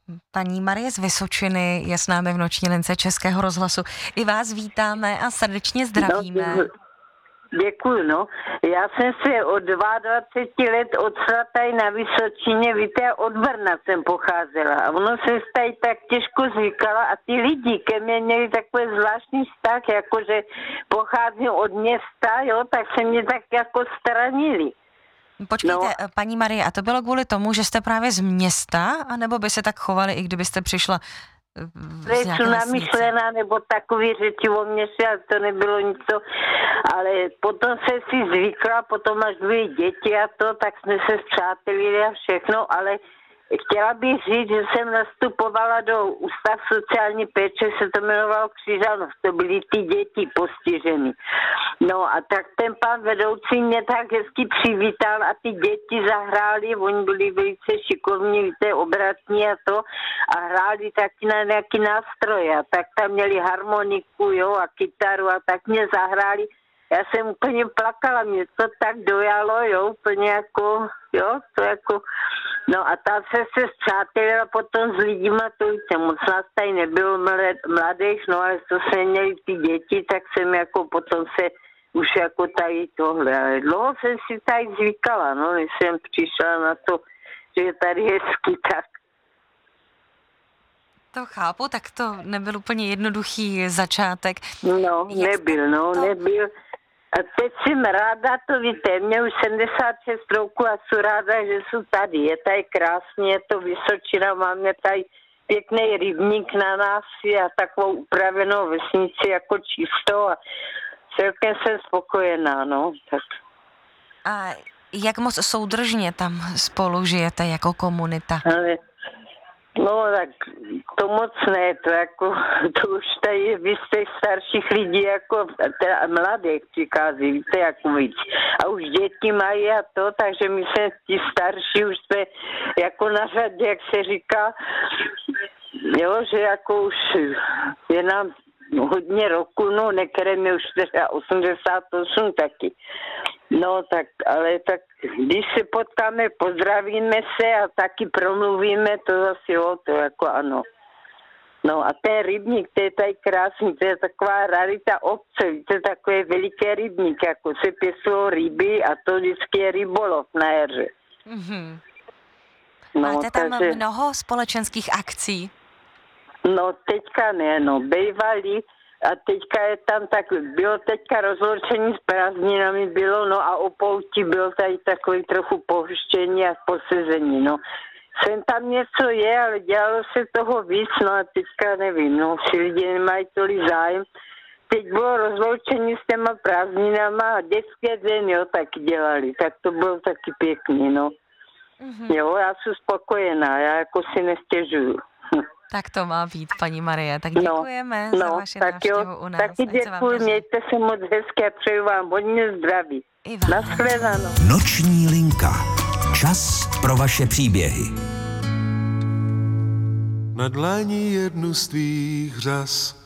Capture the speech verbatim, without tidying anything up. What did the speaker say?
Paní Marie z Vysočiny je s námi v noční lince Českého rozhlasu. I vás vítáme a srdečně zdravíme. No, děkuju, no. Já jsem se od dvacet dva let odšla tady na Vysočině, víte, od Brna jsem pocházela. A ono se tady tak těžko zvykala a ty lidi ke mně měli takový zvláštní vztah, jakože pocházím od města, jo, tak se mě tak jako stranili. Počkejte, no. Paní Marie, a to bylo kvůli tomu, že jste právě z města, anebo by se tak chovali, i kdybyste přišla z nějaké namyšlená, nebo takový řeči o městě, ale to nebylo nic, ale potom se si zvykla, potom až byly děti a to, tak jsme se spřátelili a všechno, ale chtěla bych říct, že jsem nastupovala do Ústav sociální péče, se to jmenovalo Křižanov, to byly ty děti postižený. No a tak ten pán vedoucí mě tak hezky přivítal a ty děti zahráli, oni byli velice šikovní, víte, obratní a to, a hráli taky na nějaký nástroje, a tak tam měli harmoniku, jo, a kytaru a tak mě zahráli. Já jsem úplně plakala, mě to tak dojalo, jo, úplně jako, jo, to jako, no a tam se se zpřátelila potom s lidima, to víte, moc nás tady nebylo mladých, no ale to se měli ty děti, tak jsem jako potom se už jako tady tohle, ale dlouho jsem si tady zvykala, no, když jsem přišla na to, že je tady hezky, tak. To chápu, tak to nebyl úplně jednoduchý začátek. No, Jak nebyl, no, to... nebyl. A teď jsem ráda, to víte, mě už sedmdesát šest roku a jsem ráda, že jsou tady. Je tady krásně, je to Vysočina, máme tady pěkný rybník na nás a takovou upravenou vesnici jako čisto a celkem jsem spokojená, no. Tak. A jak moc soudržně tam spolu žijete jako komunita? Ale, no tak to moc ne, to jako, to už tady vy jste starších lidí jako teda mladých přichází, víte, jako víc. A už děti mají a to, takže my jsme ti starší už jsme jako na řadě, jak se říká, jo, že jako už je nám hodně roku, no některé mi už teda osmdesát osm taky. No tak, ale tak, když se potkáme, pozdravíme se a taky promluvíme, to zase jo, to jako ano. No a ten rybník, to je tady krásný, to je taková rarita obce, víte, takový veliký rybník, jako se pěstují ryby a to vždycky je rybolov na jaře. Mm-hmm. No, máte tam takže... mnoho společenských akcí? No teďka ne, no, bejvalí a teďka je tam tak, bylo teďka rozloučení s prázdninami bylo, no a o pouti bylo tady takový trochu pohuštění a posezení, no. Sem tam něco je, ale dělalo se toho víc, no a teďka nevím, no, si lidi nemají tolik zájem. Teď bylo rozloučení s těma prázdninama a dětské den, jo, taky dělali, tak to bylo taky pěkný, no. Mm-hmm. Jo, já jsem spokojená, já jako si nestěžuju. Tak to má být, paní Marie. Tak děkujeme no, za no, vaši tak návštěvu jo, u nás. Taky děkuji, mějte se moc hezky a přeju vám hodně zdraví. Nashledanou. Noční linka. Čas pro vaše příběhy. Na dlani jednu z tvých řas